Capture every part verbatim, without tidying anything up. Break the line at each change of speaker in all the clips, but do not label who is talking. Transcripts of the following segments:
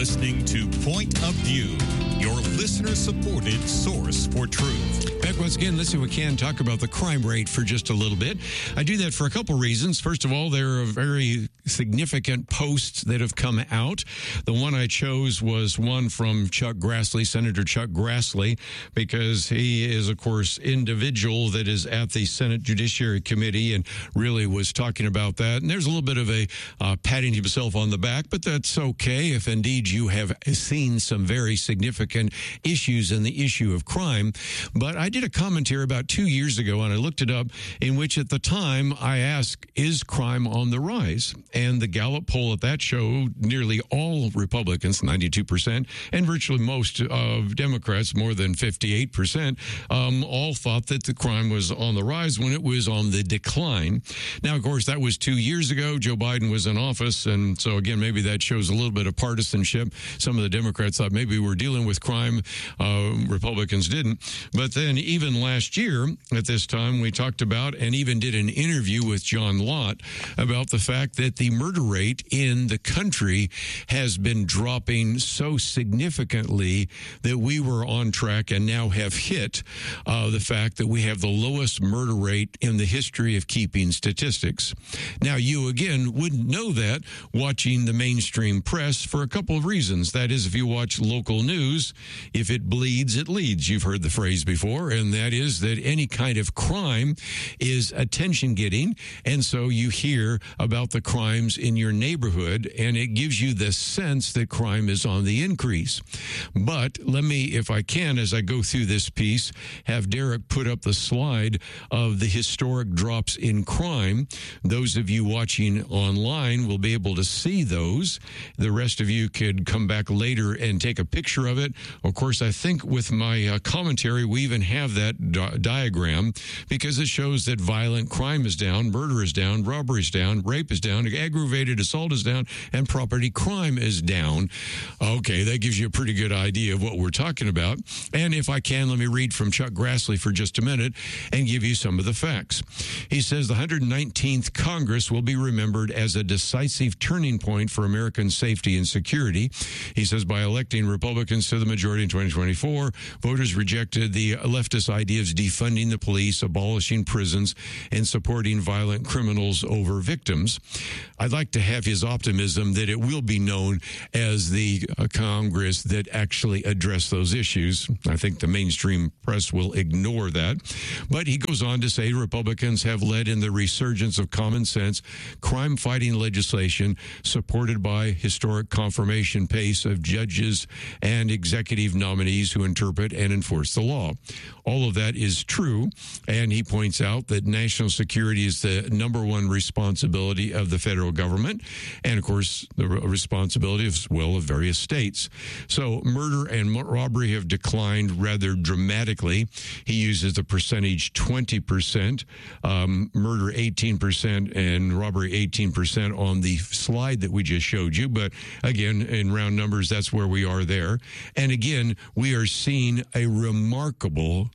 listening to Point of View, your listener-supported source for truth.
Back once again, listen, we can talk about the crime rate for just a little bit. I do that for a couple reasons. First of all, there are very significant posts that have come out. The one I chose was one from Chuck Grassley, Senator Chuck Grassley, because he is, of course, individual that is at the Senate Judiciary Committee and really was talking about that. And there's a little bit of a uh, patting himself on the back, but that's okay if indeed you have seen some very significant issues in the issue of crime. But I did a commentary about two years ago, and I looked it up, in which at the time I asked, is crime on the rise? And the Gallup poll at that show, nearly all Republicans, ninety-two percent, and virtually most of Democrats, more than fifty-eight percent, um, all thought that the crime was on the rise when it was on the decline. Now, of course, that was two years ago. Joe Biden was in office, and so, again, maybe that shows a little bit of partisanship. Some of the Democrats thought maybe we're dealing with crime. Uh, Republicans didn't. But then even last year at this time, we talked about and even did an interview with John Lott about the fact that the murder rate in the country has been dropping so significantly that we were on track and now have hit uh, the fact that we have the lowest murder rate in the history of keeping statistics. Now, you, again, wouldn't know that watching the mainstream press for a couple of reasons. That is, if you watch local news, if it bleeds, it leads. You've heard the phrase before, and that is that any kind of crime is attention-getting, and so you hear about the crimes in your neighborhood, and it gives you the sense that crime is on the increase. But let me, if I can, as I go through this piece, have Derek put up the slide of the historic drops in crime. Those of you watching online will be able to see those. The rest of you could come back later and take a picture of it. Of course, I think with my uh, commentary, we even have that di- diagram because it shows that violent crime is down, murder is down, robbery is down, rape is down, aggravated assault is down, and property crime is down. Okay, that gives you a pretty good idea of what we're talking about. And if I can, let me read from Chuck Grassley for just a minute and give you some of the facts. He says the one hundred nineteenth Congress will be remembered as a decisive turning point for American safety and security. He says by electing Republicans to the majority in twenty twenty-four, voters rejected the leftist idea of defunding the police, abolishing prisons, and supporting violent criminals over victims. I'd like to have his optimism that it will be known as the uh, Congress that actually addressed those issues. I think the mainstream press will ignore that. But he goes on to say Republicans have led in the resurgence of common sense, crime-fighting legislation supported by historic confirmation pace of judges and executive nominees who interpret and enforce the law. All of that is true, and he points out that national security is the number one responsibility of the federal government, and, of course, the responsibility as well of various states. So murder and robbery have declined rather dramatically. He uses the percentage twenty percent, um, murder eighteen percent, and robbery eighteen percent on the slide that we just showed you. But, again, in round numbers, that's where we are there. And, again, we are seeing a remarkable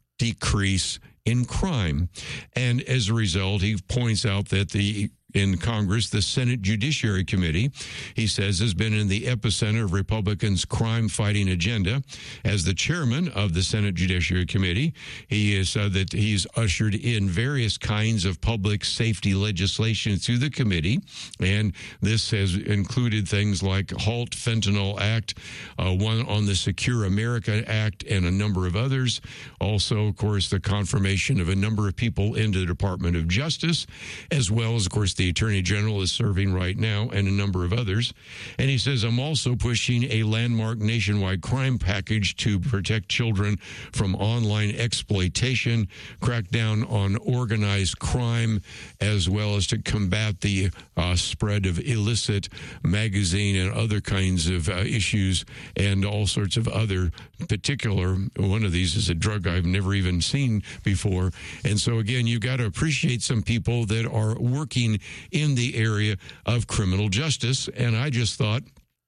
decrease in crime. And as a result, he points out that the in Congress, the Senate Judiciary Committee, he says, has been in the epicenter of Republicans' crime-fighting agenda. As the chairman of the Senate Judiciary Committee, he has said that he's ushered in various kinds of public safety legislation through the committee, and this has included things like HALT Fentanyl Act, uh, one on the Secure America Act, and a number of others. Also, of course, the confirmation of a number of people into the Department of Justice, as well as, of course, the Attorney General is serving right now, and a number of others. And he says, I'm also pushing a landmark nationwide crime package to protect children from online exploitation, crack down on organized crime, as well as to combat the uh, spread of illicit magazine and other kinds of uh, issues, and all sorts of other particular. One of these is a drug I've never even seen before. And so, again, you've got to appreciate some people that are working in the area of criminal justice. And I just thought,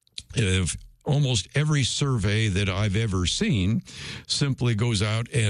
if almost every survey that I've ever seen simply goes out and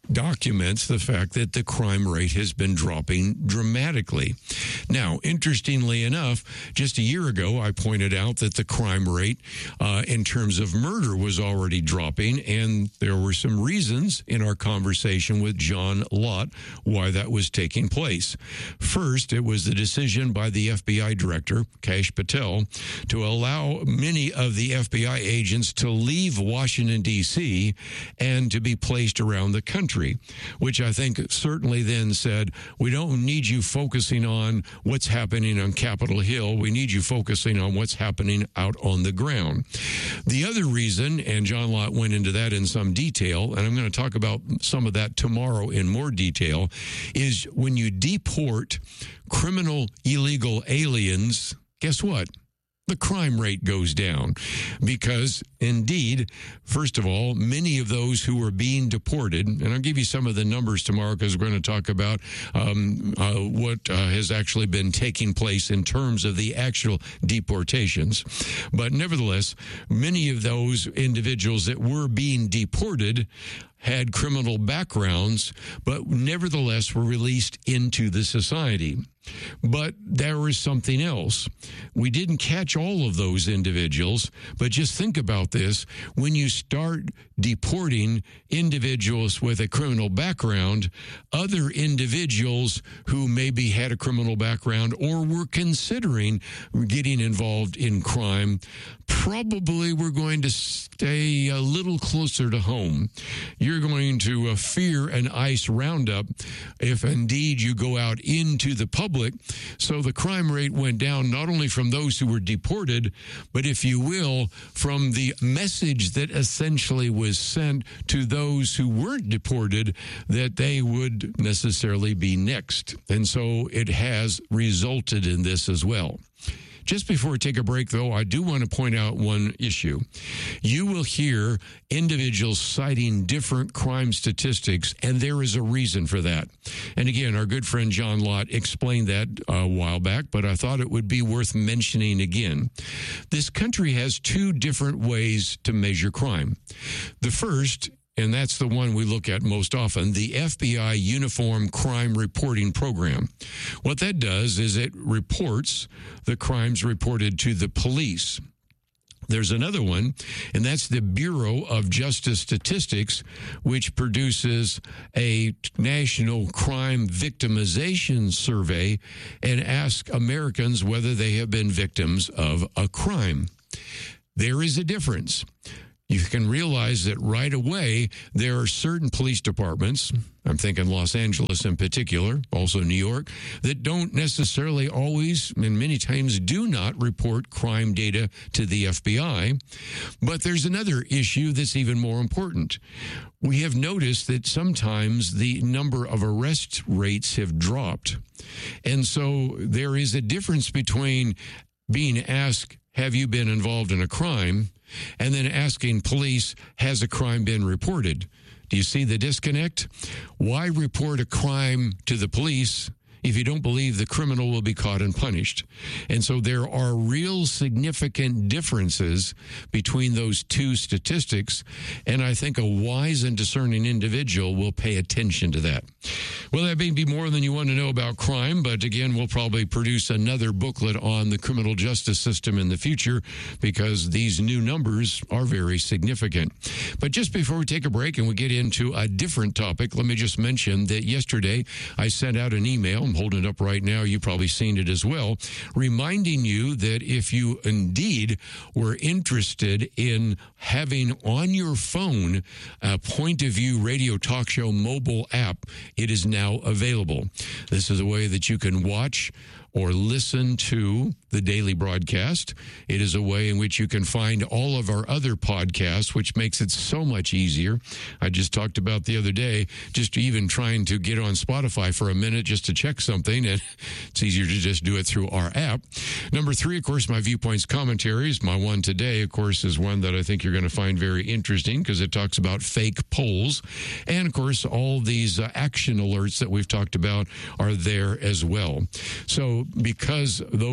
documents the fact that the crime rate has been dropping dramatically. Now, interestingly enough, just a year ago, I pointed out that the crime rate uh, in terms of murder was already dropping, and there were some reasons in our conversation with John Lott why that was taking place. First, it was the decision by the F B I director, Kash Patel, to allow many of the F B I agents to leave Washington, D C and to be placed around the country, which I think certainly then said, we don't need you focusing on what's happening on Capitol Hill. We need you focusing on what's happening out on the ground. The other reason, and John Lott went into that in some detail, and I'm going to talk about some of that tomorrow in more detail, is when you deport criminal illegal aliens, guess what? The crime rate goes down because, indeed, first of all, many of those who are being deported, and I'll give you some of the numbers tomorrow because we're going to talk about um, uh, what uh, has actually been taking place in terms of the actual deportations. But nevertheless, many of those individuals that were being deported had criminal backgrounds, but nevertheless were released into the society. But there was something else. We didn't catch all of those individuals, but just think about this. When you start deporting individuals with a criminal background, other individuals who maybe had a criminal background or were considering getting involved in crime probably were going to stay a little closer to home. You're going to uh, fear an ICE roundup if indeed you go out into the public. So the crime rate went down not only from those who were deported, but if you will, from the message that essentially was sent to those who weren't deported that they would necessarily be next. And so it has resulted in this as well. Just before we take a break, though, I do want to point out one issue. You will hear individuals citing different crime statistics, and there is a reason for that. And again, our good friend John Lott explained that a while back, but I thought it would be worth mentioning again. This country has two different ways to measure crime. The first, and that's the one we look at most often, the F B I Uniform Crime Reporting Program. What that does is it reports the crimes reported to the police. There's another one, and that's the Bureau of Justice Statistics, which produces a national crime victimization survey and asks Americans whether they have been victims of a crime. There is a difference. You can realize that right away, there are certain police departments, I'm thinking Los Angeles in particular, also New York, that don't necessarily always, and many times do not, report crime data to the F B I. But there's another issue that's even more important. We have noticed that sometimes the number of arrest rates have dropped. And so there is a difference between being asked, have you been involved in a crime, and then asking police, has a crime been reported? Do you see the disconnect? Why report a crime to the police if you don't believe the criminal will be caught and punished? And so there are real significant differences between those two statistics, and I think a wise and discerning individual will pay attention to that. Well, that may be more than you want to know about crime, but again, we'll probably produce another booklet on the criminal justice system in the future because these new numbers are very significant. But just before we take a break and we get into a different topic, let me just mention that yesterday I sent out an email. I'm holding it up right now. You've probably seen it as well, reminding you that if you indeed were interested in having on your phone a Point of View radio talk show mobile app, it is now available. This is a way that you can watch or listen to the daily broadcast. It is a way in which you can find all of our other podcasts, which makes it so much easier. I just talked about the other day, just even trying to get on Spotify for a minute just to check something, and it's easier to just do it through our app. Number three, of course, my Viewpoints commentaries. My one today, of course, is one that I think you're going to find very interesting because it talks about fake polls. And, of course, all these uh, action alerts that we've talked about are there as well. So because those of you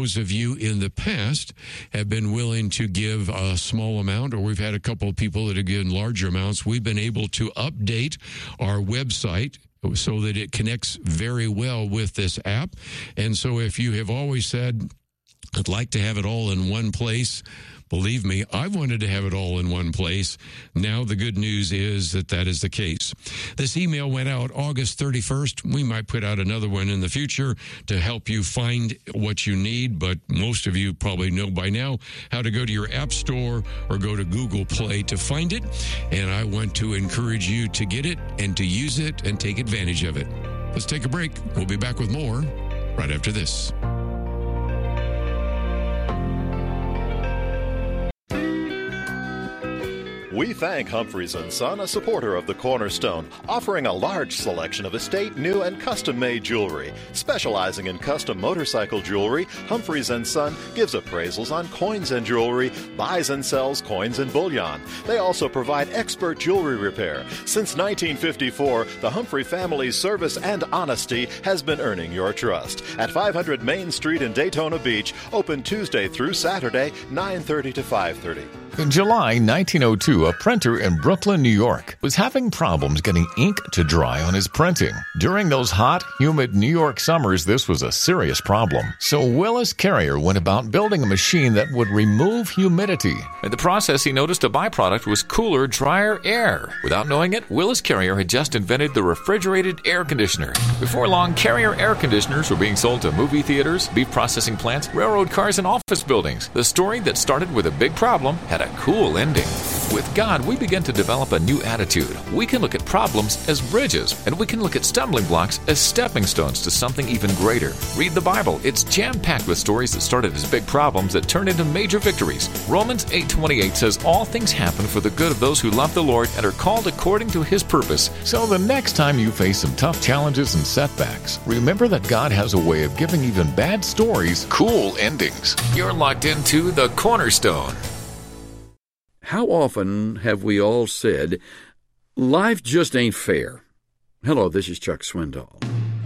you in the past have been willing to give a small amount, or we've had a couple of people that have given larger amounts, we've been able to update our website so that it connects very well with this app. And so if you have always said, I'd like to have it all in one place, believe me, I wanted to have it all in one place. Now the good news is that that is the case. This email went out August thirty-first. We might put out another one in the future to help you find what you need, but most of you probably know by now how to go to your App Store or go to Google Play to find it. And I want to encourage you to get it and to use it and take advantage of it. Let's take a break. We'll be back with more right after this.
We thank Humphreys and Son, a supporter of the Cornerstone, offering a large selection of estate, new, and custom-made jewelry. Specializing in custom motorcycle jewelry, Humphreys and Son gives appraisals on coins and jewelry, buys and sells coins and bullion. They also provide expert jewelry repair. Since nineteen fifty-four, the Humphrey family's service and honesty has been earning your trust. At five hundred Main Street in Daytona Beach, open Tuesday through Saturday, nine thirty to five thirty.
In July nineteen oh two, a printer in Brooklyn, New York, was having problems getting ink to dry on his printing. During those hot, humid New York summers, this was a serious problem. So Willis Carrier went about building a machine that would remove humidity. In the process, he noticed a byproduct was cooler, drier air. Without knowing it, Willis Carrier had just invented the refrigerated air conditioner. Before long, Carrier air conditioners were being sold to movie theaters, beef processing plants, railroad cars, and office buildings. The story that started with a big problem had a cool ending. With God, we begin to develop a new attitude. We can look at problems as bridges, and we can look at stumbling blocks as stepping stones to something even greater. Read the Bible. It's jam-packed with stories that started as big problems that turned into major victories. Romans eight twenty-eight says, all things happen for the good of those who love the Lord and are called according to His purpose. So the next time you face some tough challenges and setbacks, remember that God has a way of giving even bad stories cool endings. You're locked into The Cornerstone.
How often have we all said, life just ain't fair? Hello, this is Chuck Swindoll.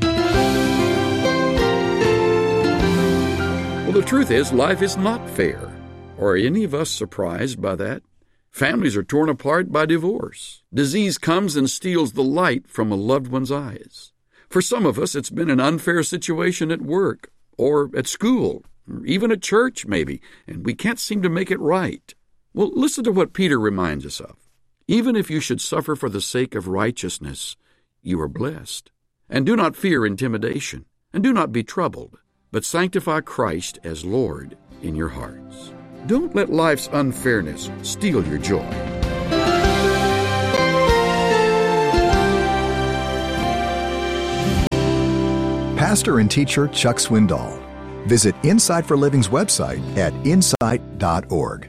Well, the truth is, life is not fair. Are any of us surprised by that? Families are torn apart by divorce. Disease comes and steals the light from a loved one's eyes. For some of us, it's been an unfair situation at work, or at school, or even at church, maybe, and we can't seem to make it right. Well, listen to what Peter reminds us of. Even if you should suffer for the sake of righteousness, you are blessed. And do not fear intimidation, and do not be troubled, but sanctify Christ as Lord in your hearts. Don't let life's unfairness steal your joy.
Pastor and teacher Chuck Swindoll. Visit Insight for Living's website at insight dot org.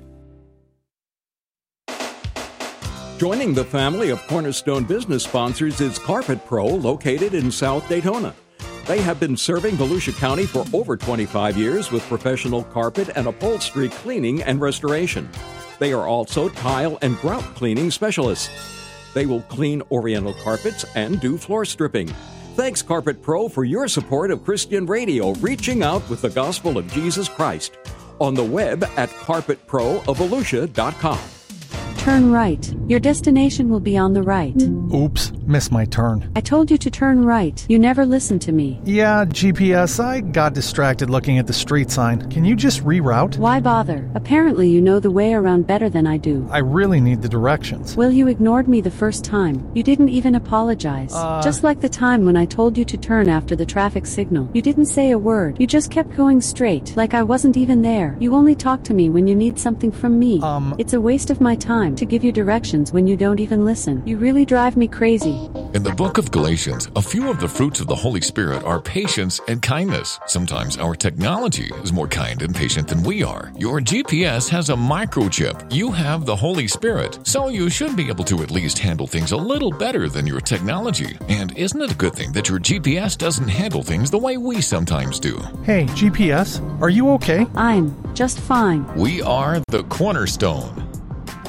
Joining the family of Cornerstone business sponsors is Carpet Pro, located in South Daytona. They have been serving Volusia County for over twenty-five years with professional carpet and upholstery cleaning and restoration. They are also tile and grout cleaning specialists. They will clean Oriental carpets and do floor stripping. Thanks, Carpet Pro, for your support of Christian radio, reaching out with the gospel of Jesus Christ. On the web at carpet pro of volusia dot com.
Turn right. Your destination will be on the right.
Oops, missed my turn.
I told you to turn right. You never listened to me.
Yeah, G P S, I got distracted looking at the street sign. Can you just reroute?
Why bother? Apparently you know the way around better than I do.
I really need the directions.
Well, you ignored me the first time. You didn't even apologize.
Uh...
Just like the time when I told you to turn after the traffic signal. You didn't say a word. You just kept going straight, like I wasn't even there. You only talk to me when you need something from me.
Um...
It's a waste of my time to give you directions when you don't even listen. You really drive me crazy.
In the book of Galatians, a few of the fruits of the Holy Spirit are patience and kindness. Sometimes our technology is more kind and patient than we are. Your G P S has a microchip. You have the Holy Spirit, so you should be able to at least handle things a little better than your technology. And isn't it a good thing that your G P S doesn't handle things the way we sometimes do?
Hey, G P S, are you okay?
I'm just fine.
We are the Cornerstone.